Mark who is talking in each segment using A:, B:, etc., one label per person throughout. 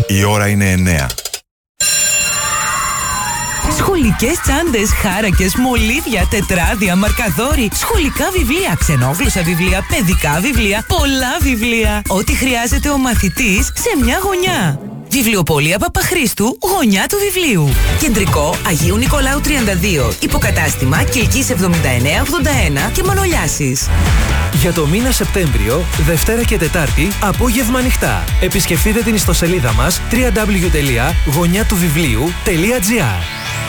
A: Η ώρα είναι 9.
B: Σχολικές τσάντες, χάρακες, μολύβια, τετράδια, μαρκαδόροι, σχολικά βιβλία, ξενόγλωσσα βιβλία, παιδικά βιβλία, πολλά βιβλία. Ό,τι χρειάζεται ο μαθητής σε μια γωνιά. Βιβλιοπωλεία Παπαχρήστου, γωνιά του βιβλίου. Κεντρικό Αγίου Νικολάου 32. Υποκατάστημα Κιλκής 7981 και Μανολιάσης.
C: Για το μήνα Σεπτέμβριο, Δευτέρα και Τετάρτη, απόγευμα ανοιχτά. Επισκεφτείτε την ιστοσελίδα μας www.γωνιάτουβιβλίου.gr.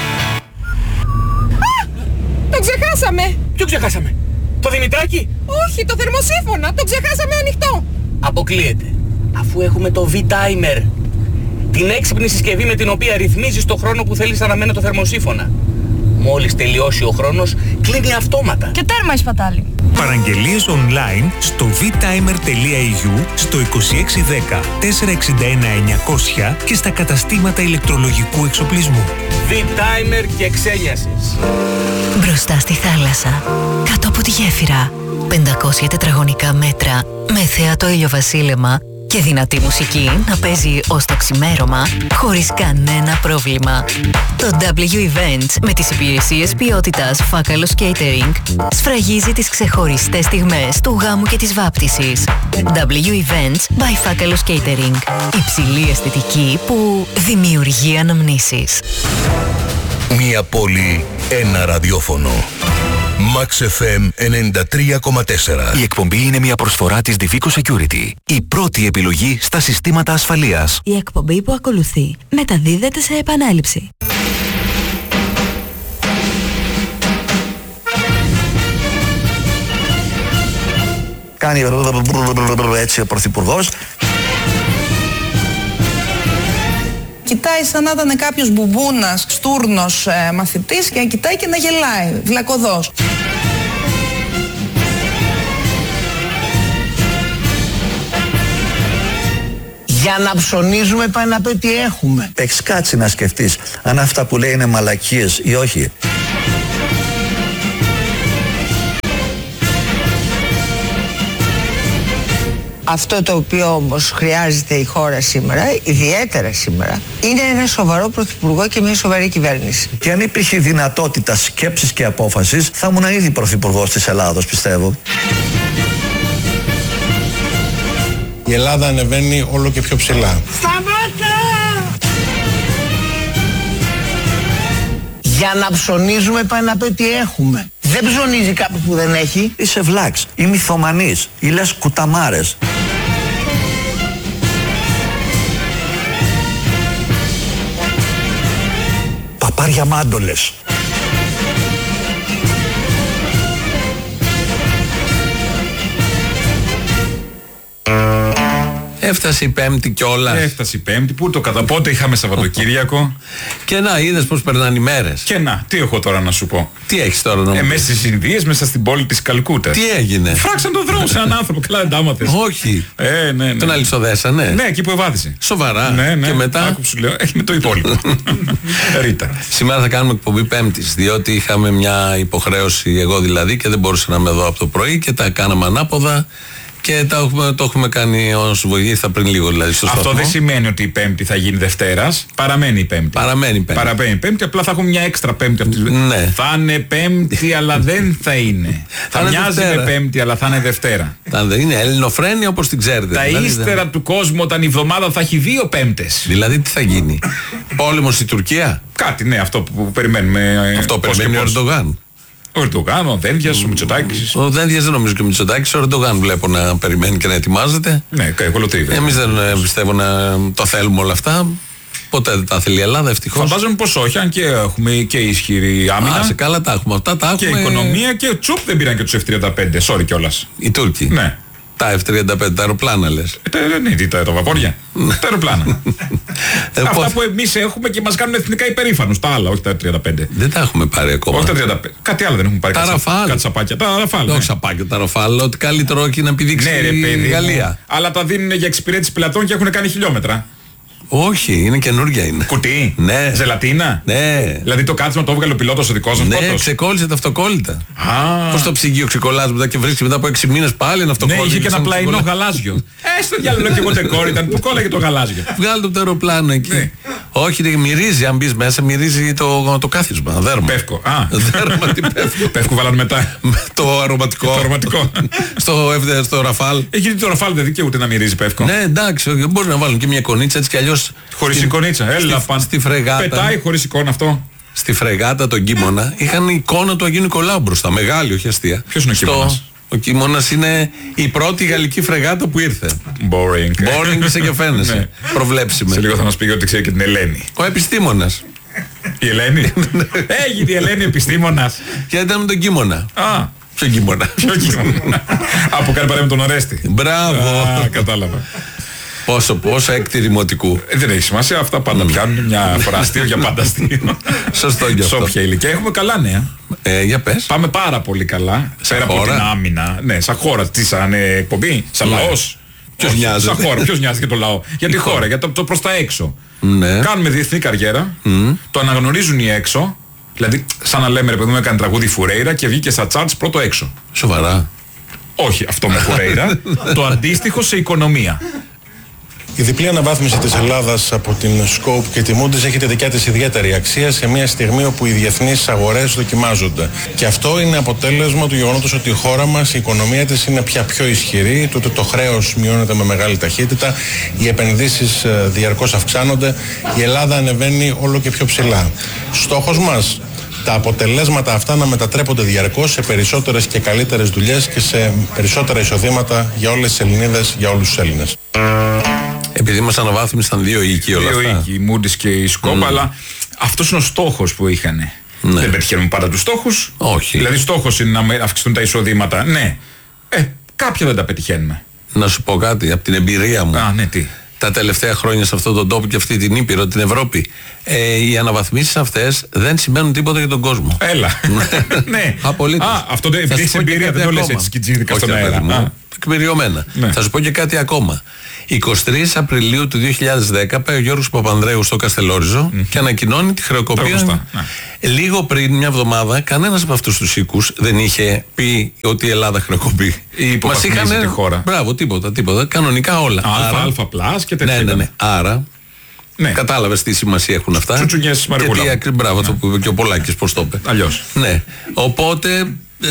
D: Το ξεχάσαμε!
E: Ποιο ξεχάσαμε? Το Δημητράκη?
D: Όχι, το θερμοσύφωνα! Το ξεχάσαμε ανοιχτό!
E: Αποκλείεται. Αφού έχουμε το V-Timer. Την έξυπνη συσκευή με την οποία ρυθμίζεις το χρόνο που θέλεις να αναμένει το θερμοσύφωνα. Μόλις τελειώσει ο χρόνος, κλείνει αυτόματα.
D: Και τέρμα η σπατάλη.
F: Παραγγελίες online στο vtimer.eu, στο 2610 461 900 και στα καταστήματα ηλεκτρολογικού εξοπλισμού.
E: V-Timer και ξένιασης.
G: Μπροστά στη θάλασσα, κάτω από τη γέφυρα, 500 τετραγωνικά μέτρα με θέατο ηλιοβασίλεμα και δυνατή μουσική να παίζει ως το ξημέρωμα χωρίς κανένα πρόβλημα. Το W-Events με τις υπηρεσίες ποιότητας Φάκαλος Catering σφραγίζει τις ξεχωριστές στιγμές του γάμου και της βάπτισης. W-Events by Φάκαλος Catering. Υψηλή αισθητική που δημιουργεί αναμνήσεις.
H: Μία πόλη, ένα ραδιόφωνο. Max FM 93,4.
I: Η εκπομπή είναι μια προσφορά της Divico Security. Η πρώτη επιλογή στα συστήματα ασφαλείας.
G: Η εκπομπή που ακολουθεί μεταδίδεται σε επανάληψη.
J: Κάνει έτσι ο Πρωθυπουργός.
D: Κοιτάει σαν να ήταν κάποιος μπουμπούνας, στούρνος μαθητής και κοιτάει και να γελάει, βλακωδός.
K: Για να ψωνίζουμε πάει να πει ότι έχουμε.
J: Έχεις κάτσει να σκεφτείς αν αυτά που λέει είναι μαλακίες ή όχι.
K: Αυτό το οποίο όμως χρειάζεται η χώρα σήμερα, ιδιαίτερα σήμερα, είναι ένα σοβαρό πρωθυπουργό και μια σοβαρή κυβέρνηση.
J: Και αν υπήρχε δυνατότητα σκέψης και απόφασης, θα ήμουν ήδη πρωθυπουργός της Ελλάδος, πιστεύω.
L: Η Ελλάδα ανεβαίνει όλο και πιο ψηλά.
K: Σταμάτα! Για να ψωνίζουμε πάει να πει ότι έχουμε. Δεν ψωνίζει κάποιος που δεν έχει.
J: Είσαι βλάξ, ή μυθομανής, ή λες κουταμάρες. Παπάρια μάντολες.
M: Έφτασε η Πέμπτη κιόλας.
N: Έφτασε η Πέμπτη. Πού το κατά πότε είχαμε Σαββατοκύριακο.
M: Και να, είδες πώς περνάνε οι μέρες.
N: Και να, τι έχω τώρα να σου πω.
M: Τι έχεις τώρα να μου πεις.
N: Μέσα στις Ινδίες, μέσα στην πόλη της Καλκούτας.
M: Τι έγινε.
N: Φράξαν τον δρόμο σε έναν άνθρωπο. Καλά, δεν τα άμαθες.
M: Όχι.
N: Ναι.
M: Τον αλυσοδέσανε.
N: Ναι, εκεί που ευάδισε.
M: Σοβαρά.
N: Ναι.
M: Και μετά.
N: Άκου που σου λέω, με το υπόλοιπο. Ρίτα.
M: Σήμερα θα κάνουμε εκπομπή Πέμπτης, διότι είχαμε μια υποχρέωση, εγώ δηλαδή, και δεν μπορούσα να είμαι εδώ από το πρωί και τα κάναμε ανάποδα. Και το έχουμε κάνει ως βοηθήσα πριν λίγο, δηλαδή στο
N: Αυτό
M: σταθμό.
N: δεν σημαίνει ότι η Πέμπτη θα γίνει Δευτέρας. Παραμένει η Πέμπτη.
M: Παραμένει η Πέμπτη.
N: Απλά θα έχουμε μια έξτρα Πέμπτη.
M: Ναι.
N: Θα είναι Πέμπτη, αλλά δεν θα είναι. Θα μοιάζει με Πέμπτη, αλλά θα είναι Δευτέρα.
M: Είναι ελληνοφρένεια όπως την ξέρετε.
N: Τα
M: δηλαδή,
N: ύστερα του κόσμου, όταν η εβδομάδα θα έχει 2 Πέμπτες.
M: Δηλαδή τι θα γίνει. Πόλεμος στη Τουρκία.
N: Κάτι, ναι, αυτό που περιμένουμε.
M: Αυτό περιμένει ο Ερντογάν.
N: Ο Ερντογάν, ο Δένδιας, ο Μητσοτάκης.
M: Ο Δένδιας δεν νομίζω και ο Μητσοτάκης. Ο Ερντογάν βλέπω να περιμένει και να ετοιμάζεται.
N: Ναι, κολοτρίβε.
M: Εμείς δεν πιστεύω να το θέλουμε όλα αυτά. Ποτέ δεν τα θέλει η Ελλάδα, ευτυχώς.
N: Φαντάζομαι πως όχι, αν και έχουμε και ισχυρή άμυνα.
M: Σε καλά τα έχουμε αυτά. Τα
N: και
M: έχουμε...
N: οικονομία και τσουπ δεν πήραν και τους F-35. Sorry κιόλας.
M: Οι Τούρκοι.
N: Ναι.
M: Τα F-35, τα αεροπλάνα λες.
N: Ναι, τα βαπόρια. Τα αεροπλάνα. Αυτά που εμείς έχουμε και μας κάνουν εθνικά υπερήφανους. Τα άλλα, όχι τα 35.
M: Δεν τα έχουμε πάρει ακόμα.
N: Όχι τα 35. Κάτι άλλο δεν έχουμε πάρει.
M: Τα Ραφάλ.
N: Κάτι σαπάκια. Τα Ραφάλ.
M: Όχι σαπάκια, τα Ραφάλ. Ότι καλύτερο έχει να επιδείξει η Γαλλία.
N: Αλλά τα δίνουν για εξυπηρέτηση πελατών και έχουν κάνει χιλιόμετρα.
M: Όχι, είναι καινούργια είναι.
N: Κουτί.
M: Ναι.
N: Ζελατίνα.
M: Ναι.
N: Δηλαδή το κάτσμα το έβγαλε ο πιλότος ο δικός μας.
M: Ναι, ξεκόλλησε τα αυτοκόλλητα. Πώς το ψυγείο ξεκολλάζει μετά και βρίσκει μετά από 6 μήνες πάλι ένα αυτοκόλλητο.
N: Ναι, είχε και ένα πλαϊνό γαλάζιο. Στο διάλογο και εγώ ντεκόρ ήταν που κόλλαγε το γαλάζιο.
M: Βγάλε το αεροπλάνο εκεί. Ναι. Όχι, μυρίζει, αν μπει μέσα, μυρίζει το κάθισμα. Δέρμα.
N: Πεύκο.
M: Δέρμα, τι πεύκο.
N: Πεύκο βάλανε μετά.
M: Το αρωματικό. Στο Ραφάλ.
N: Γιατί το Ραφάλ δεν δικαιούται να μυρίζει πεύκο.
M: Ναι, εντάξει, μπορεί να βάλουν και μια εικονίτσα έτσι κι αλλιώς.
N: Χωρίς εικονίτσα, έλα πάνω.
M: Στη φρεγάτα.
N: Πετάει χωρίς εικόνα αυτό.
M: Στη φρεγάτα τον Κίμωνα είχαν εικόνα του Αγίου Νικολάου μπροστά. Μεγάλη, όχι αστεία.
N: Ποιος είναι ο Κίμωνας?
M: Ο Κίμωνας είναι η πρώτη γαλλική φρεγάτα που ήρθε.
N: Boring
M: είσαι και φαίνεσαι. Προβλέψιμη.
N: Σε λίγο θα μας πει ότι ξέρει και την Ελένη.
M: Ο επιστήμονας.
N: Η Ελένη. Έγινε η Ελένη επιστήμονας.
M: Και ήταν με τον Κίμωνα. Ποιο Κίμωνα?
N: Από κάνει παρέα με τον Ορέστη.
M: Μπράβο.
N: Κατάλαβα.
M: Πόσο έκτη ρημωτικού.
N: Δεν έχει σημασία, αυτά πάντα πιάνουν μια φορά αστείο για πάντα αστείο.
M: Σωστό και αυτό.
N: Σε όποια ηλικία. Έχουμε καλά νέα.
M: Για πες.
N: Πάμε πάρα πολύ καλά. Πέρα από την άμυνα. Ναι, σαν χώρα. Τι, σαν εκπομπή, σαν λαός.
M: Ποιος νοιάζεται?
N: Σαν χώρα. Ποιος νοιάζεται για το λαό? Για τη χώρα, για το προς τα έξω.
M: Ναι.
N: Κάνουμε διεθνή καριέρα. Το αναγνωρίζουν οι έξω. Δηλαδή, σαν να λέμε, ρε παιδί μου, έκανε τραγούδι Φουρέιρα και βγήκε στα charts πρώτο έξω.
M: Σοβαρά?
N: Όχι, αυτό με Φουρέιρα. Το αντίστοιχο σε οικονομία.
L: Η διπλή αναβάθμιση της Ελλάδας από την Scope και τη Moody's έχει τη δικιά της ιδιαίτερη αξία σε μια στιγμή όπου οι διεθνείς αγορές δοκιμάζονται. Και αυτό είναι αποτέλεσμα του γεγονότος ότι η χώρα μας, η οικονομία της είναι πια πιο ισχυρή, το χρέος μειώνεται με μεγάλη ταχύτητα, οι επενδύσεις διαρκώς αυξάνονται, η Ελλάδα ανεβαίνει όλο και πιο ψηλά. Στόχος μας, τα αποτελέσματα αυτά να μετατρέπονται διαρκώς σε περισσότερες και καλύτερες δουλειές και σε περισσότερα εισοδήματα για όλες τις Ελληνίδες, για όλους τους Έλληνες.
M: Επειδή μας αναβάθμισαν δύο οίκοι όλα αυτά.
N: Δύο οίκοι, η Moody's και η Scope, αλλά αυτός είναι ο στόχος που είχαν. Ναι. Δεν πετυχαίνουμε πάντα τους στόχους.
M: Όχι.
N: Δηλαδή στόχος είναι να αυξηθούν τα εισοδήματα. Ναι. Κάποια δεν τα πετυχαίνουμε.
M: Να σου πω κάτι από την εμπειρία μου.
N: Ναι, τι?
M: Τα τελευταία χρόνια σε αυτόν τον τόπο και αυτή την Ήπειρο, την Ευρώπη, οι αναβαθμίσεις αυτές δεν σημαίνουν τίποτα για τον κόσμο.
N: Έλα. Ναι.
M: Απολύτως.
N: Αυτό δεν έχεις εμπειρία, δεν το λες έτσι σκιτζίδικα στον αέρα.
M: Εκπληρωμένα. Ναι. Θα σου πω και κάτι ακόμα. 23 Απριλίου του 2010 πάει ο Γιώργος Παπανδρέου στο Καστελόριζο και ανακοινώνει τη χρεοκοπία. Λίγο πριν, μια εβδομάδα, κανένας από αυτούς τους οίκους δεν είχε πει ότι η Ελλάδα χρεοκοπεί.
N: Μας είχαν τη χώρα.
M: Μπράβο, τίποτα. Κανονικά όλα.
N: Α+, και τέτοια.
M: Ναι. Άρα, κατάλαβες τι σημασία έχουν αυτά.
N: Τσουτσουνιές Μαργούλα.
M: Μπράβο, αυτό που είπε και ο Πολάκης, πώς το είπε.
N: Αλλιώς.
M: Ναι. Οπότε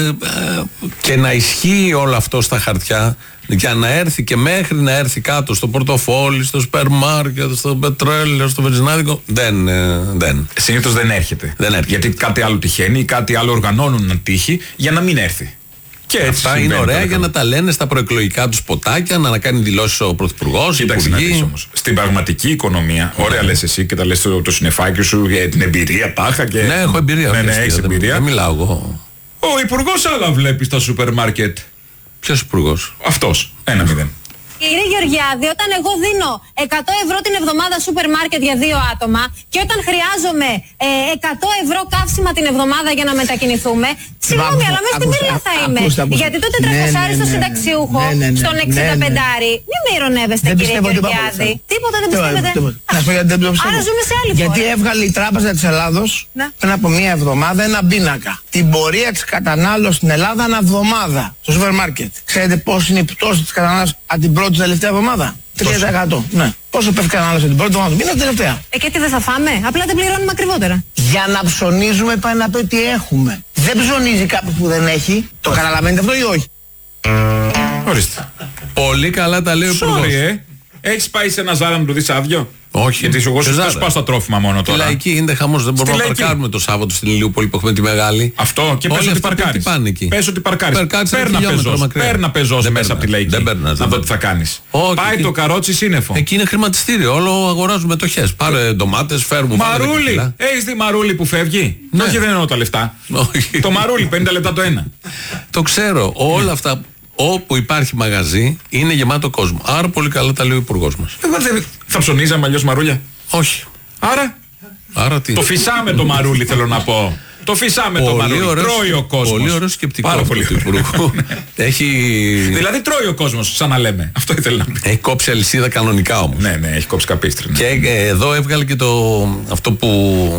M: και να ισχύει όλο αυτό στα χαρτιά για να έρθει και μέχρι να έρθει κάτω στο πορτοφόλι, στο σούπερ μάρκετ, στο πετρέλαιο, στο βενζινάδικο, δεν.
N: Συνήθως δεν έρχεται. Γιατί κάτι άλλο τυχαίνει ή κάτι άλλο οργανώνουν να τύχει για να μην έρθει. Και έτσι
M: αυτά είναι ωραία για να τα λένε στα προεκλογικά τους ποτάκια, να κάνει δηλώσεις ο Πρωθυπουργός, οι υπουργοί.
N: Όμως, στην πραγματική οικονομία, ωραία λες εσύ και τα λες το συννεφάκι σου για την εμπειρία, τάχα και.
M: Ναι, έχω εμπειρία.
N: Ναι, έχεις εμπειρία.
M: Δεν μιλάω εγώ.
N: Ο υπουργός άλλα βλέπει στα σούπερ μάρκετ.
M: Ποιος υπουργός?
N: Αυτός. 1-0.
A: Κύριε Γεωργιάδη, όταν εγώ δίνω 100 ευρώ την εβδομάδα σούπερ μάρκετ για 2 άτομα και όταν χρειάζομαι 100 ευρώ καύσιμα την εβδομάδα για να μετακινηθούμε, συγγνώμη, αλλά μέσα στην πύλα θα είμαι. Γιατί το 400 στο συνταξιούχο, στον 65άρι, μην με ειρωνεύεστε, κύριε Γεωργιάδη. Τίποτα δεν πιστεύετε. Άρα ζούμε σε άλλη χώρα.
O: Γιατί έβγαλε η Τράπεζα της Ελλάδος πριν από μία εβδομάδα ένα πίνακα. Την πορεία της κατανάλωσης στην Ελλάδα ανά εβδομάδα στο σούπερ μάρκετ. Ξέρετε πώς είναι η πτώση της κατανάλωσης από την πρώτη τελευταία εβδομάδα? 3%. Ναι. Πόσο πέφτει κατανάλωση την πρώτη εβδομάδα? Είναι την τελευταία.
A: Και τι δεν θα φάμε? Απλά δεν πληρώνουμε ακριβότερα.
O: Για να ψωνίζουμε πάει να πει ότι έχουμε. Δεν ψωνίζει κάποιος που δεν έχει. Το καταλαβαίνετε αυτό ή όχι?
N: Ορίστε.
M: Πολύ καλά τα λέει ο υπουργός.
N: Έχεις πάει σε ένα Ζάρα να του δεις άδειο?
M: Όχι.
N: Γιατί εγώ σου πάω στα τρόφιμα μόνο τώρα.
M: Στη Λαϊκή είναι χαμός. Δεν μπορούμε να παρκάρουμε το Σάββατο στην Ηλιούπολη που έχουμε τη μεγάλη.
N: Αυτό και πες ότι παρκάρεις. Πες ότι παρκάρεις. Παίρνα πεζός μέσα από τη Λαϊκή. Να δω τι θα κάνεις. Πάει το καρότσι σύννεφο.
M: Εκεί είναι χρηματιστήριο. Όλο αγοράζουμε μετοχές. Πάρε ντομάτες, φέρουμε.
N: Μαρούλι. Έχεις δει μαρούλι που φεύγει? Όχι, δεν εννοώ τα λεφτά. Το μαρούλι 50 λεπτά το ένα.
M: Το ξέρω. Όλα αυτά. Όπου υπάρχει μαγαζί είναι γεμάτο κόσμο. Άρα πολύ καλά τα λέει ο υπουργός μας.
N: Θα ψωνίζαμε αλλιώς μαρούλια?
M: Όχι.
N: Άρα τι?
M: Το
N: φυσάμε το μαρούλι, θέλω να πω. Το φυσάμε το μαρούλι. Τρώει ο κόσμος.
M: Πολύ ωραίο σκεπτικό. Πάρα πολύ ωραίο.
N: Δηλαδή τρώει ο κόσμος, σαν να λέμε. Αυτό ήθελα να πει.
M: Έχει κόψει αλυσίδα κανονικά όμως.
N: Ναι, έχει κόψει καπίστρι.
M: Και εδώ έβγαλε και αυτό που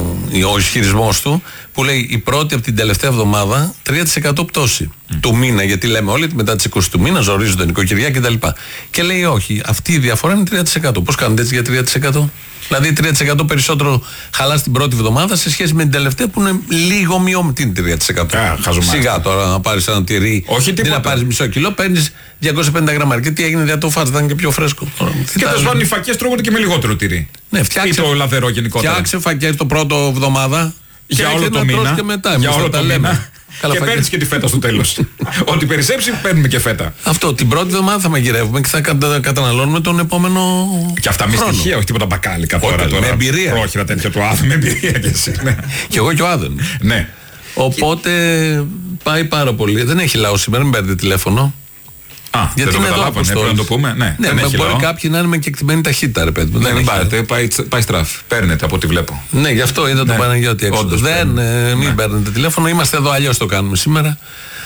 M: ο ισχυρισμός του, που λέει η πρώτη από την τελευταία εβδομάδα 3% πτώση του μήνα. Γιατί λέμε όλοι ότι μετά τις 20 του μήνα ζορίζονται νοικοκυριά κτλ. Και λέει όχι, αυτή η διαφορά είναι 3%. Πώς κάνετε έτσι για 3%? Δηλαδή 3% περισσότερο χαλάς την πρώτη εβδομάδα σε σχέση με την τελευταία που είναι λίγο μειώμενη. Τι είναι 3%? Σιγά τώρα να πάρεις ένα τυρί.
N: Όχι τίποτα.
M: Να πάρεις μισό κιλό, παίρνεις 250 γραμμάρια. Και τι έγινε, δεν το φας, θα είναι και πιο φρέσκο.
N: Και τα σπάνουν οι φακές τρώγονται και με λιγότερο τυρί.
M: Ναι, φτιάξε
N: το λαδερό γενικότερα.
M: Φτιάξε φακές το πρώτο εβδομάδα.
N: Για όλο το μήνα.
M: Και μετά,
N: για όλο το μήνα. Και παίρνεις και τη φέτα στο τέλος. Ό,τι περισσέψει παίρνουμε και φέτα.
M: Αυτό, την πρώτη εβδομάδα θα μαγειρεύουμε και θα καταναλώνουμε τον επόμενο.
N: Και αυτά με στοιχεία, όχι τίποτα μπακάλικα τώρα.
M: Με εμπειρία.
N: Πρόχειρα τέτοια του Άδων, με εμπειρία κι εσύ.
M: Και εγώ και ο Άδων.
N: Ναι.
M: Οπότε πάει πάρα πολύ. Δεν έχει λαό σήμερα, μην παίρνετε τηλέφωνο.
N: Γιατί δεν το καταλάβανε, πρέπει να το πούμε.
M: Ναι, μπορεί κάποιοι να είναι με κεκτημένη ταχύτητα, ρε παιδί μου.
N: Δεν πάρετε, πάει στράφ. Παίρνετε από ό,τι βλέπω.
M: Ναι, γι' αυτό είδα τον Παναγιώτη έξω. Μην παίρνετε τηλέφωνο, είμαστε εδώ, αλλιώς το κάνουμε σήμερα.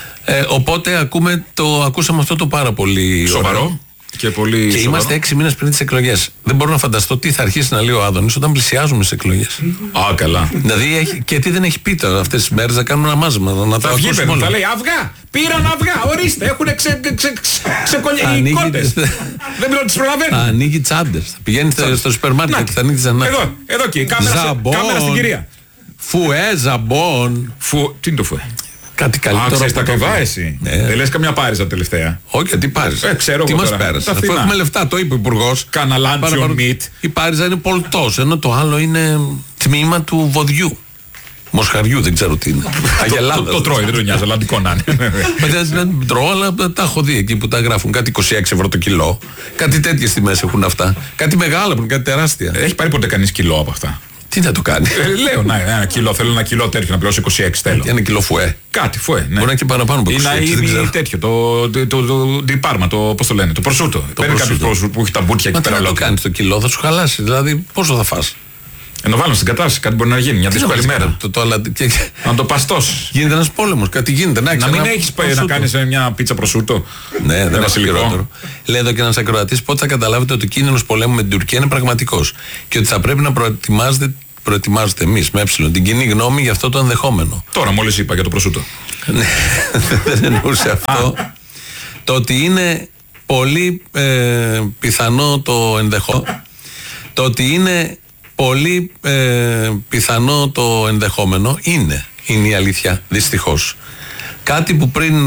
M: Οπότε ακούσαμε αυτό το πάρα πολύ
N: σοβαρό. Και
M: είμαστε 6 μήνες πριν τις εκλογές. Δεν μπορώ να φανταστώ τι θα αρχίσει να λέει ο Άδωνης όταν πλησιάζουμε τις εκλογές.
N: Καλά.
M: Δηλαδή, και τι δεν έχει πει τώρα αυτές τις μέρες, να κάνουμε ένα μάζεμα. Να τα ακούσουμε όλα.
N: Θα λέει αυγά! Πήραν αυγά! Ορίστε! Έχουν ξεκολλιάσει οι κόντες! Δεν πρέπει να τις προλαβαίνουν.
M: Θα ανοίγει τσάντες. Θα πηγαίνει στο σούπερ μάρκετ και θα ανοίγει τσαντές.
N: Εδώ και κάμερα στην κυρία.
M: Φουέ, ζαμπόν.
N: Τι είναι το φουέ?
M: Κάτι καλύτερο.
N: Ξέρεις τα ακριβά εσύ. Δεν λες καμιά πάριζα τελευταία.
M: Όχι, τι πάριζα.
N: Ξέρω
M: τι
N: εγώ
M: μας
N: τώρα.
M: πέρασε. Αφού έχουμε λεφτά, το είπε ο Υπουργός.
N: Καναλάντσιο μιτ.
M: Η πάριζα είναι πολτός, ενώ το άλλο είναι τμήμα του βοδιού. Μοσχαριού, δεν ξέρω τι είναι.
N: Το τρώει, δεν το νοιάζει, αλλά αντικό να είναι.
M: Δεν τρώω, αλλά τα έχω δει εκεί που τα γράφουν. Κάτι 26 ευρώ το κιλό. Κάτι τέτοιες τιμές έχουν αυτά. Κάτι μεγάλα που είναι, κάτι τεράστια.
N: Έχει πάρει ποτέ κανείς κιλό από αυτά?
M: Τι θα το κάνει?
N: Λέω ένα κιλό, θέλω ένα κιλό τέτοιο να πληρώσω 26 θέλω.
M: Ένα κιλό φουέ.
N: Κάτι φουέ, ναι.
M: Μπορεί να έχει παραπάνω από 26.
N: Είναι τέτοιο, το πάρμα, πώς το λένε, το προσούτο. Παίρνει κάποιο προσούτο που έχει τα μπουτια εκεί πέρα.
M: Τι να το κάνει το κιλό, θα σου χαλάσει. Δηλαδή πόσο θα φας?
N: Ενώ βάλουμε στην κατάσταση, κάτι μπορεί να γίνει. Μια δύσκολη μέρα. Να το παστώσει.
M: Γίνεται ένας πόλεμος, κάτι γίνεται.
N: Να μην έχεις να κάνεις μια πίτσα προσούτο.
M: Ναι, δεν είναι χειρότερο. Λέει εδώ και ένας ακροατής, πότε θα καταλάβετε ότι ο κίνδυνος πολέμου με την Τουρκία είναι πραγματικός και ότι θα πρέπει να προετοιμάζετε εμείς με την κοινή γνώμη για αυτό το ενδεχόμενο.
N: Τώρα μόλις είπα για το προσούτο.
M: Δεν εννοούσε αυτό. Το ότι είναι πολύ πιθανό το ενδεχόμενο. Το ότι είναι πολύ πιθανό το ενδεχόμενο είναι η αλήθεια, δυστυχώς. Κάτι που πριν